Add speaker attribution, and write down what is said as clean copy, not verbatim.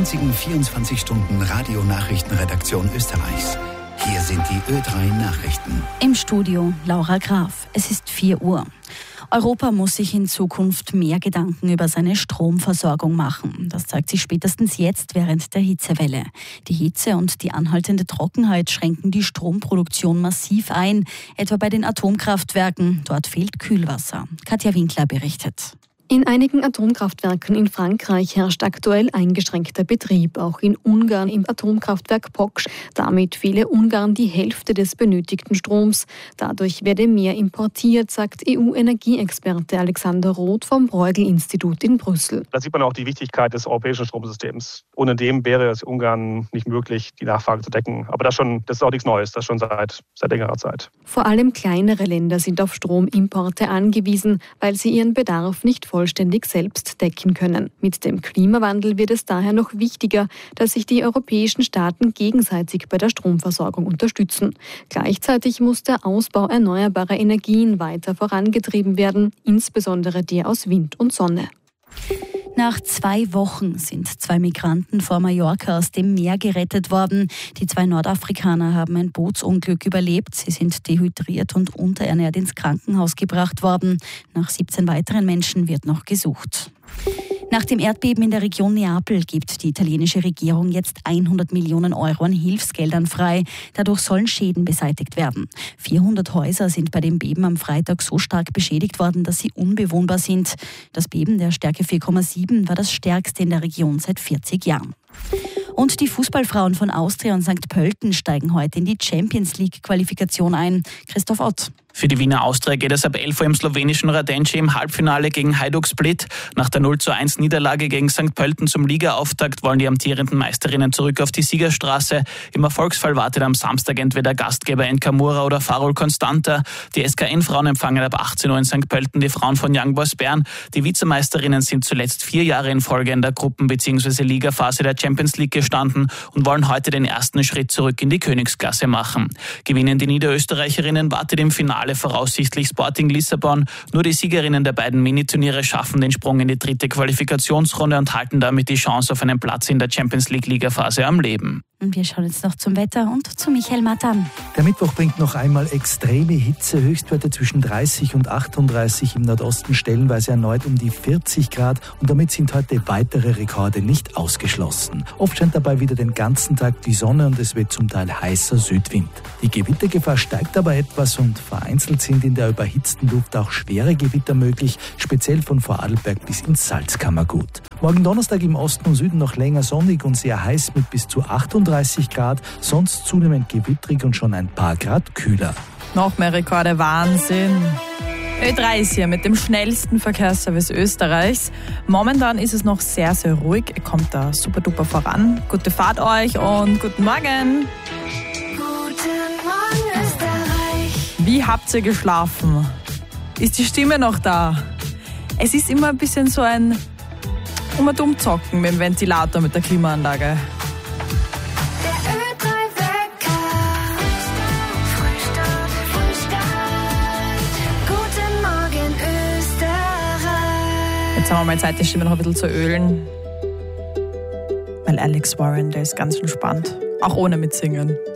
Speaker 1: einzigen 24-Stunden-Radio-Nachrichtenredaktion Österreichs. Hier sind die Ö3 Nachrichten.
Speaker 2: Im Studio Laura Graf. Es ist 4 Uhr. Europa muss sich in Zukunft mehr Gedanken über seine Stromversorgung machen. Das zeigt sich spätestens jetzt während der Hitzewelle. Die Hitze und die anhaltende Trockenheit schränken die Stromproduktion massiv ein, etwa bei den Atomkraftwerken. Dort fehlt Kühlwasser. Katja Winkler berichtet.
Speaker 3: In einigen Atomkraftwerken in Frankreich herrscht aktuell eingeschränkter Betrieb, auch in Ungarn im Atomkraftwerk Poksch. Damit fehle Ungarn die Hälfte des benötigten Stroms. Dadurch werde mehr importiert, sagt EU-Energieexperte Alexander Roth vom Bruegel-Institut in Brüssel.
Speaker 4: Da sieht man auch die Wichtigkeit des europäischen Stromsystems. Ohne dem wäre es Ungarn nicht möglich, die Nachfrage zu decken. Aber das ist auch nichts Neues, das schon seit längerer Zeit.
Speaker 3: Vor allem kleinere Länder sind auf Stromimporte angewiesen, weil sie ihren Bedarf nicht vollständig selbst decken können. Mit dem Klimawandel wird es daher noch wichtiger, dass sich die europäischen Staaten gegenseitig bei der Stromversorgung unterstützen. Gleichzeitig muss der Ausbau erneuerbarer Energien weiter vorangetrieben werden, insbesondere der aus Wind und Sonne.
Speaker 2: Nach 2 Wochen sind 2 Migranten vor Mallorca aus dem Meer gerettet worden. Die 2 Nordafrikaner haben ein Bootsunglück überlebt. Sie sind dehydriert und unterernährt ins Krankenhaus gebracht worden. Nach 17 weiteren Menschen wird noch gesucht. Nach dem Erdbeben in der Region Neapel gibt die italienische Regierung jetzt 100 Millionen Euro an Hilfsgeldern frei. Dadurch sollen Schäden beseitigt werden. 400 Häuser sind bei dem Beben am Freitag so stark beschädigt worden, dass sie unbewohnbar sind. Das Beben der Stärke 4,7 war das stärkste in der Region seit 40 Jahren. Und die Fußballfrauen von Austria und St. Pölten steigen heute in die Champions-League-Qualifikation ein. Christoph Ott.
Speaker 5: Für die Wiener Austria geht es ab 11 Uhr im slowenischen Radenci im Halbfinale gegen Hajduk Split. Nach der 0:1 Niederlage gegen St. Pölten zum Ligaauftakt wollen die amtierenden Meisterinnen zurück auf die Siegerstraße. Im Erfolgsfall wartet am Samstag entweder Gastgeber NK Mura oder Farol Constanta. Die SKN-Frauen empfangen ab 18 Uhr in St. Pölten die Frauen von Young Boys Bern. Die Vizemeisterinnen sind zuletzt 4 Jahre in Folge in der Gruppen- bzw. Ligaphase der Champions League gestanden und wollen heute den ersten Schritt zurück in die Königsklasse machen. Gewinnen die Niederösterreicherinnen, wartet im Finale voraussichtlich Sporting Lissabon. Nur die Siegerinnen der beiden Miniturniere schaffen den Sprung in die 3. Qualifikationsrunde und halten damit die Chance auf einen Platz in der Champions League Ligaphase am Leben.
Speaker 2: Und wir schauen jetzt noch zum Wetter und zu Michael Matan.
Speaker 6: Der Mittwoch bringt noch einmal extreme Hitze, Höchstwerte zwischen 30 und 38, im Nordosten stellenweise erneut um die 40 Grad und damit sind heute weitere Rekorde nicht ausgeschlossen. Oft scheint dabei wieder den ganzen Tag die Sonne und es wird zum Teil heißer Südwind. Die Gewittergefahr steigt aber etwas und vereinzelt sind in der überhitzten Luft auch schwere Gewitter möglich, speziell von Vorarlberg bis ins Salzkammergut. Morgen Donnerstag im Osten und Süden noch länger sonnig und sehr heiß mit bis zu 38 Grad, sonst zunehmend gewittrig und schon ein paar Grad kühler.
Speaker 7: Noch mehr Rekorde, Wahnsinn. Ö3 ist hier mit dem schnellsten Verkehrsservice Österreichs. Momentan ist es noch sehr, sehr ruhig. Ihr kommt da super duper voran. Gute Fahrt euch und guten Morgen.
Speaker 8: Guten Morgen Österreich.
Speaker 7: Wie habt ihr geschlafen? Ist die Stimme noch da? Es ist immer ein bisschen so ein Dummzocken mit dem Ventilator, mit der Klimaanlage. Jetzt haben wir mal Zeit, die Stimme noch ein bisschen zu ölen. Weil Alex Warren, der ist ganz entspannt. Auch ohne mitsingen.